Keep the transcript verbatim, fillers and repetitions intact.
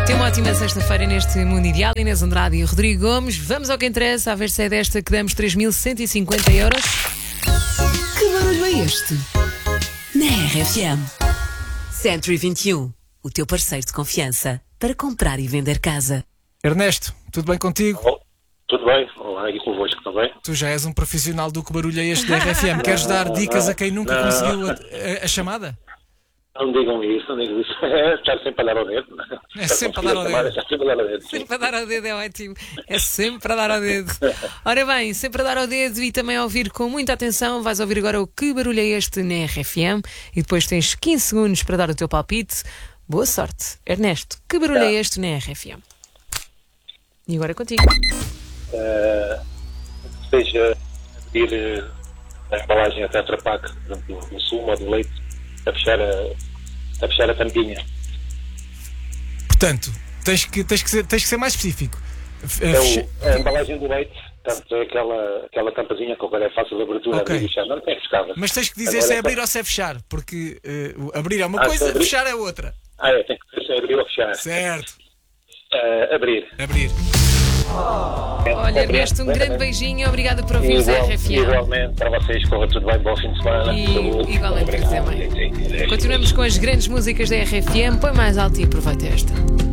Tem uma ótima sexta-feira neste Mundo Ideal. Inês Andrade e Rodrigo Gomes. Vamos ao que interessa, a ver se é desta que damos três mil cento e cinquenta euros. Que barulho é este? Na R F M. Century vinte e um, o teu parceiro de confiança para comprar e vender casa. Ernesto, tudo bem contigo? Oh, tudo bem, olá, e convosco também. Tu já és um profissional do que barulho é este da R F M. Queres dar dicas não, a quem nunca não. conseguiu a, a- a chamada? Não digam isso, não digam isso. É estar sempre a dar ao dedo. É sempre a dar ao dedo. É sempre a dar ao dedo. sim. Sempre a dar ao dedo é ótimo. É sempre a dar ao dedo. Ora bem, sempre a dar ao dedo e também a ouvir com muita atenção. Vais ouvir agora o Que Barulho é Este na R F M e depois tens quinze segundos para dar o teu palpite. Boa sorte. Ernesto, que barulho é este na R F M? E agora é contigo. Eh, seja abrir eh, a embalagem até Tetra Pak, por exemplo, do sumo ou do leite, a fechar a, a, fechar a tampinha. Portanto, tens que, tens que, ser, tens que ser mais específico. F- É fecha- o, a embalagem do leite, portanto, é aquela, aquela tampazinha que agora é fácil de abertura, Ok. abrir e fechar. Não tem escada. Mas tens que dizer Agora se é é abrir ou se é fechar, porque eh, o abrir é uma Ah, coisa, se abrir- fechar é outra. Ah, é, tem que ser se abrir ou fechar. Certo. Eh, abrir. Abrir. Olha, Ernesto, um grande beijinho e obrigada por ouvires a Igual, R F M. igualmente, para vocês, corra tudo bem, bom fim de semana. E saúde. igualmente para ti Obrigado. também. Sim, sim, sim. Continuamos com as grandes músicas da R F M. Põe mais alto e aproveita esta.